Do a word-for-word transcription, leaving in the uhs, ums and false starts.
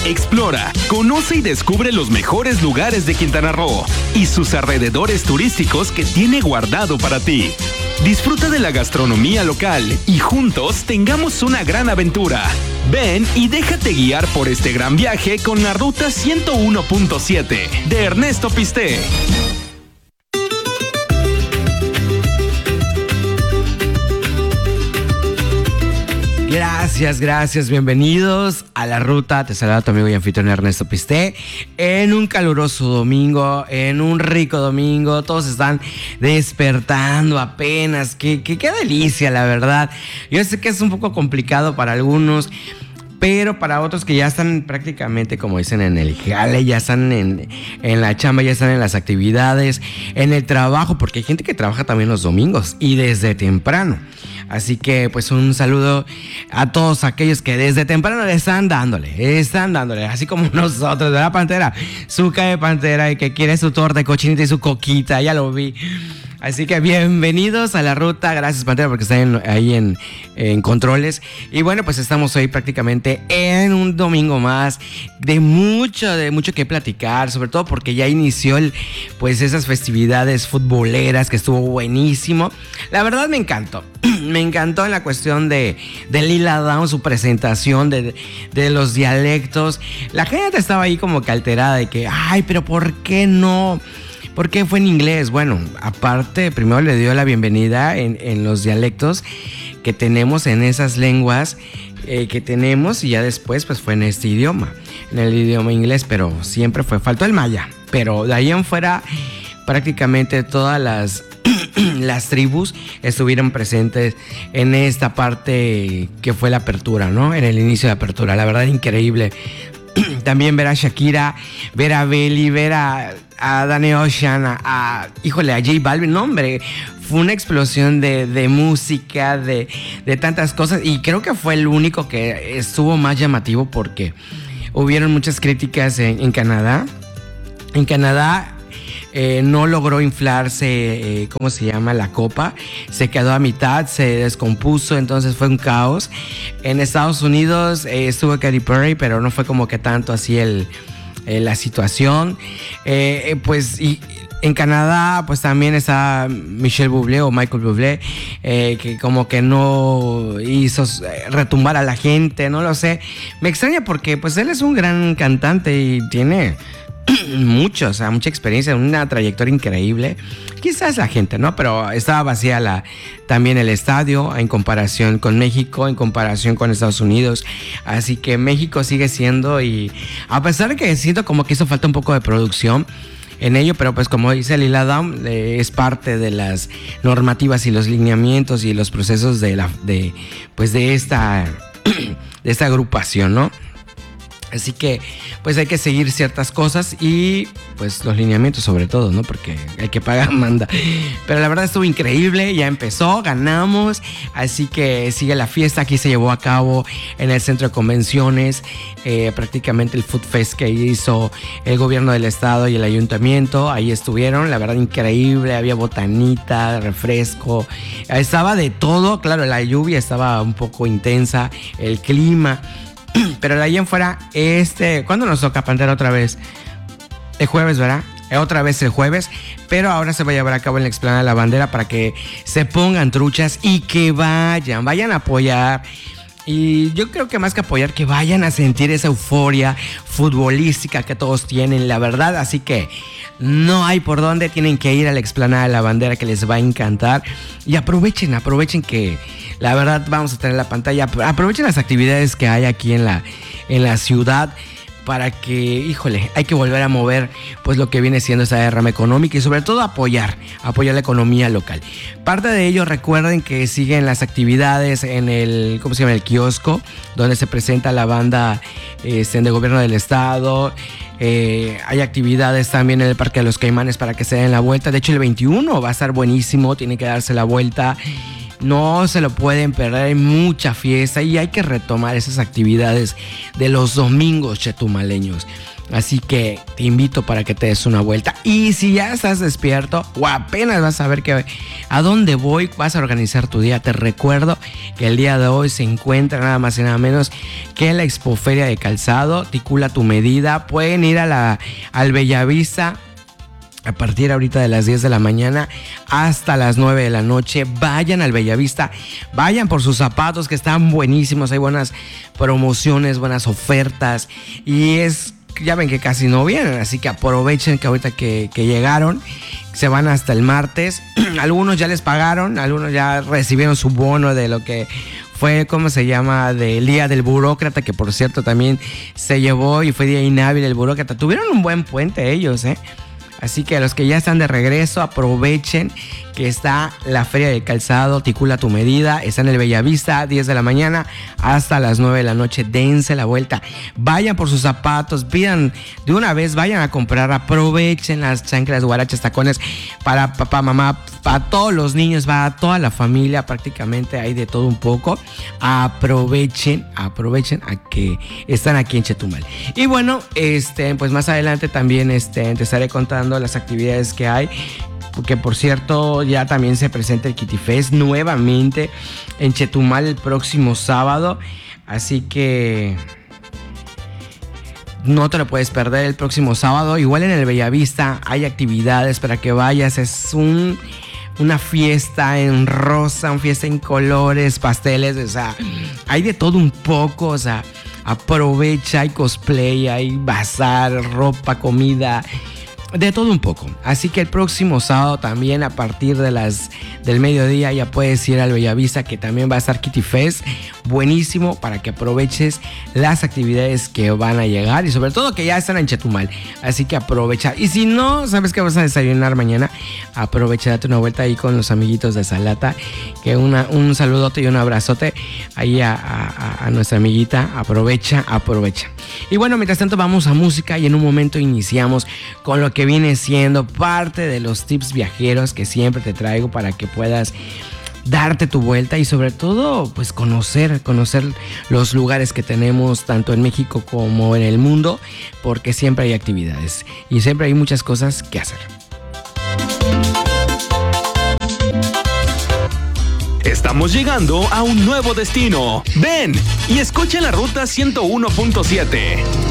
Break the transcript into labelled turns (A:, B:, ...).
A: Explora, conoce y descubre los mejores lugares de Quintana Roo y sus alrededores turísticos que tiene guardado para ti. Disfruta de la gastronomía local y juntos tengamos una gran aventura. Ven y déjate guiar por este gran viaje con la Ruta ciento uno punto siete de Ernesto Piste.
B: Gracias, gracias, bienvenidos a La Ruta. Te saluda tu amigo y anfitrión Ernesto Piste en un caluroso domingo, en un rico domingo. Todos están despertando apenas. Qué, qué, qué delicia, la verdad. Yo sé que es un poco complicado para algunos, pero para otros que ya están prácticamente, como dicen, en el jale, ya están en, en la chamba, ya están en las actividades, en el trabajo, porque hay gente que trabaja también los domingos y desde temprano. Así que pues un saludo a todos aquellos que desde temprano le están dándole, están dándole, así como nosotros, ¿verdad, Pantera? Zucca de Pantera, y que quiere su torta de cochinita y su coquita, ya lo vi. Así que bienvenidos a La Ruta. Gracias, Pantera, porque están ahí en, en controles. Y bueno, pues estamos hoy prácticamente en un domingo más de mucho, de mucho que platicar, sobre todo porque ya inició el, pues esas festividades futboleras, que estuvo buenísimo. La verdad me encantó. Me encantó en la cuestión de, de Lila Downs, su presentación de, de los dialectos. La gente estaba ahí como que alterada de que, ay, pero ¿por qué no? ¿Por qué fue en inglés? Bueno, aparte, primero le dio la bienvenida en, en los dialectos que tenemos, en esas lenguas eh, que tenemos, y ya después pues fue en este idioma, en el idioma inglés, pero siempre fue, faltó el maya, pero de ahí en fuera prácticamente todas las, las tribus estuvieron presentes en esta parte que fue la apertura, ¿no? En el inicio de apertura, la verdad increíble. También ver a Shakira, ver a Belly, ver a, a Danny Ocean, a, a, híjole, a J Balvin. No, hombre, fue una explosión de, de música, de, de tantas cosas. Y creo que fue el único que estuvo más llamativo porque hubieron muchas críticas en, en Canadá. En Canadá eh, no logró inflarse, eh, ¿cómo se llama? La copa. Se quedó a mitad, se descompuso, entonces fue un caos. En Estados Unidos eh, estuvo Katy Perry, pero no fue como que tanto así el, eh, la situación. Eh, eh, pues y en Canadá pues también está Michel Bublé o Michael Bublé, eh, que como que no hizo retumbar a la gente, no lo sé. Me extraña porque pues él es un gran cantante y tiene mucho, o sea, mucha experiencia, una trayectoria increíble. Quizás la gente, ¿no? Pero estaba vacía la, también el estadio en comparación con México, en comparación con Estados Unidos. Así que México sigue siendo, y a pesar de que siento como que hizo falta un poco de producción en ello, pero pues como dice Lila Downs, eh, es parte de las normativas y los lineamientos y los procesos de la, de, pues de esta, de esta agrupación, ¿no? Así que pues hay que seguir ciertas cosas y pues los lineamientos sobre todo, ¿no? Porque hay que pagar, manda. Pero la verdad estuvo increíble, ya empezó, ganamos, así que sigue la fiesta. Aquí se llevó a cabo en el centro de convenciones eh, prácticamente el Food Fest que hizo el gobierno del estado y el ayuntamiento. Ahí estuvieron, la verdad increíble, había botanita, refresco, estaba de todo. Claro, la lluvia estaba un poco intensa, el clima. Pero de ahí en fuera, este, ¿cuándo nos toca, Pantera, otra vez? El jueves, ¿verdad? Otra vez el jueves, pero ahora se va a llevar a cabo en la explanada de la bandera para que se pongan truchas y que vayan, vayan a apoyar. Y yo creo que más que apoyar, que vayan a sentir esa euforia futbolística que todos tienen, la verdad. Así que no hay por dónde, tienen que ir a la explanada de la bandera, que les va a encantar. Y aprovechen, aprovechen que la verdad vamos a tener la pantalla. Aprovechen las actividades que hay aquí en la, en la ciudad, para que, híjole, hay que volver a mover pues lo que viene siendo esa derrama económica y sobre todo apoyar, apoyar la economía local. Parte de ello, recuerden que siguen las actividades en el, ¿cómo se llama? El kiosco, donde se presenta la banda este, de gobierno del estado. Eh, hay actividades también en el Parque de los Caimanes para que se den la vuelta. De hecho, el veintiuno va a estar buenísimo, tiene que darse la vuelta. No se lo pueden perder, hay mucha fiesta y hay que retomar esas actividades de los domingos chetumaleños. Así que te invito para que te des una vuelta. Y si ya estás despierto o apenas vas a ver que a dónde voy, vas a organizar tu día, te recuerdo que el día de hoy se encuentra nada más y nada menos que la Expoferia de Calzado. Ticula tu medida. Pueden ir a la, al Bellavista a partir ahorita de las diez de la mañana hasta las nueve de la noche. Vayan al Bellavista, vayan por sus zapatos que están buenísimos. Hay buenas promociones, buenas ofertas y es... ya ven que casi no vienen, así que aprovechen que ahorita que, que llegaron, se van hasta el martes. Algunos ya les pagaron, algunos ya recibieron su bono de lo que fue, ¿cómo se llama? Del Día del Burócrata, que por cierto también se llevó y fue día inhábil el burócrata. Tuvieron un buen puente ellos, ¿eh? Así que los que ya están de regreso, aprovechen que está la Feria del Calzado, Ticula tu medida, está en el Bellavista, diez de la mañana hasta las nueve de la noche, dense la vuelta, vayan por sus zapatos, pidan de una vez, vayan a comprar, aprovechen las chanclas, guarachas, tacones para papá, mamá, para todos los niños, para toda la familia, prácticamente hay de todo un poco, aprovechen, aprovechen a que están aquí en Chetumal. Y bueno, este, pues más adelante también este, te estaré contando las actividades que hay, porque por cierto ya también se presenta el Kitty Fest nuevamente en Chetumal el próximo sábado, así que no te lo puedes perder el próximo sábado. Igual en el Bellavista hay actividades para que vayas, es un una fiesta en rosa, una fiesta en colores, pasteles, o sea, hay de todo un poco, o sea, aprovecha, hay cosplay, hay bazar, ropa, comida, de todo un poco. Así que el próximo sábado también a partir de las del mediodía ya puedes ir al Bellavista, que también va a estar Kitty Fest, buenísimo para que aproveches las actividades que van a llegar y sobre todo que ya están en Chetumal, así que aprovecha. Y si no sabes que vas a desayunar mañana, aprovecha, date una vuelta ahí con los amiguitos de Salata, que una, un saludote y un abrazote ahí a, a, a nuestra amiguita, aprovecha, aprovecha. Y bueno, mientras tanto vamos a música y en un momento iniciamos con lo que viene siendo parte de los tips viajeros que siempre te traigo para que puedas darte tu vuelta y sobre todo pues conocer, conocer los lugares que tenemos tanto en México como en el mundo, porque siempre hay actividades y siempre hay muchas cosas que hacer.
A: Estamos llegando a un nuevo destino. Ven y escucha la ruta ciento uno punto siete.